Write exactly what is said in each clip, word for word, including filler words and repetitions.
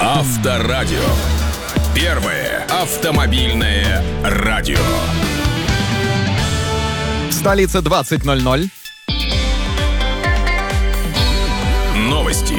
Авторадио. Первое автомобильное радио. Столица двадцать ноль ноль. Новости.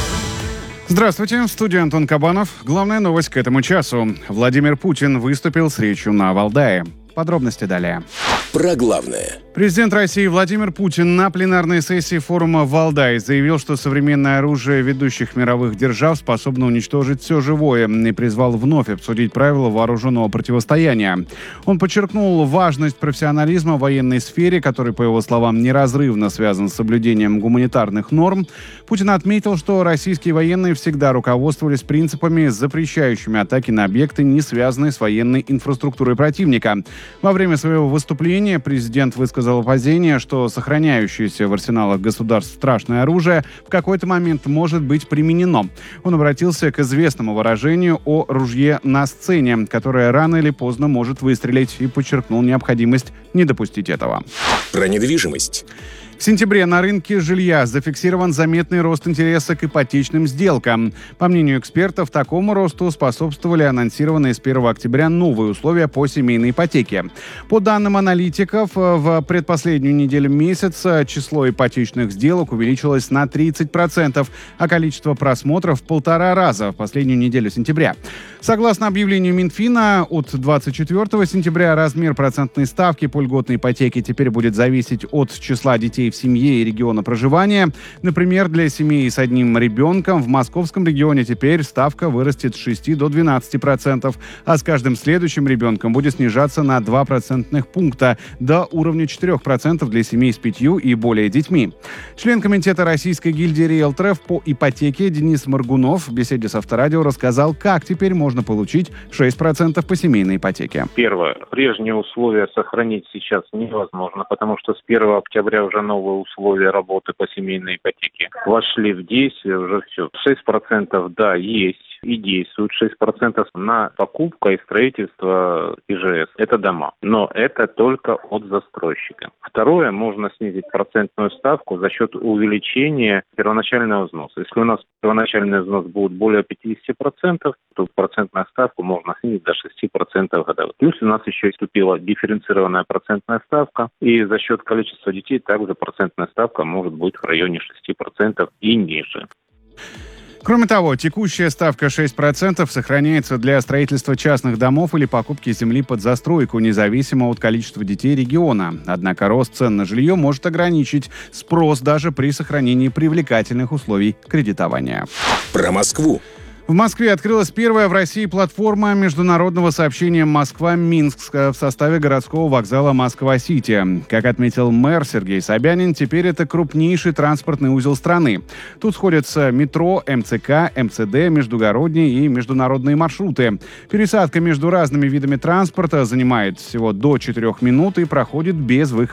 Здравствуйте, в студии Антон Кабанов. Главная новость к этому часу. Владимир Путин выступил с речью на Валдае. Подробности далее. Про главное. Президент России Владимир Путин на пленарной сессии форума «Валдай» заявил, что современное оружие ведущих мировых держав способно уничтожить все живое, и призвал вновь обсудить правила вооруженного противостояния. Он подчеркнул важность профессионализма в военной сфере, который, по его словам, неразрывно связан с соблюдением гуманитарных норм. Путин отметил, что российские военные всегда руководствовались принципами, запрещающими атаки на объекты, не связанные с военной инфраструктурой противника. Во время своего выступления президент высказал опасения, что сохраняющееся в арсеналах государств страшное оружие в какой-то момент может быть применено. Он обратился к известному выражению о ружье на сцене, которое рано или поздно может выстрелить, и подчеркнул необходимость не допустить этого. Про недвижимость. В сентябре на рынке жилья зафиксирован заметный рост интереса к ипотечным сделкам. По мнению экспертов, такому росту способствовали анонсированные с первого октября новые условия по семейной ипотеке. По данным аналитиков, в предпоследнюю неделю месяца число ипотечных сделок увеличилось на тридцать процентов, а количество просмотров в полтора раза в последнюю неделю сентября. Согласно объявлению Минфина, от двадцать четвёртого сентября размер процентной ставки по льготной ипотеке теперь будет зависеть от числа детей в семье и региона проживания. Например, для семей с одним ребенком в московском регионе теперь ставка вырастет с шести до двенадцати процентов, а с каждым следующим ребенком будет снижаться на два процентных пункта до уровня четырех процентов для семей с пятью и более детьми. Член комитета Российской гильдии риэлторов по ипотеке Денис Моргунов в беседе с Авторадио рассказал, как теперь можно получить шесть процентов по семейной ипотеке. Первое. Прежние условия сохранить сейчас невозможно, потому что с первого октября уже новые условия работы по семейной ипотеке вошли в действие, уже все. шесть процентов, да, есть и действует. шесть процентов на покупку и строительство ИЖС. Это дома. Но это только от застройщика. Второе, можно снизить процентную ставку за счет увеличения первоначального взноса. Если у нас первоначальный взнос будет более пятьдесят процентов, то процентную ставку можно снизить до шесть процентов годовых. Плюс у нас еще вступила дифференцированная процентная ставка, и за счет количества детей также процентная ставка может быть в районе шесть процентов и ниже. Кроме того, текущая ставка шесть процентов сохраняется для строительства частных домов или покупки земли под застройку, независимо от количества детей региона. Однако рост цен на жилье может ограничить спрос даже при сохранении привлекательных условий кредитования. Про Москву. В Москве открылась первая в России платформа международного сообщения Москва-Минск в составе городского вокзала Москва-Сити. Как отметил мэр Сергей Собянин, теперь это крупнейший транспортный узел страны. Тут сходятся метро, МЦК, МЦД, междугородние и международные маршруты. Пересадка между разными видами транспорта занимает всего до четырех минут и проходит без выхода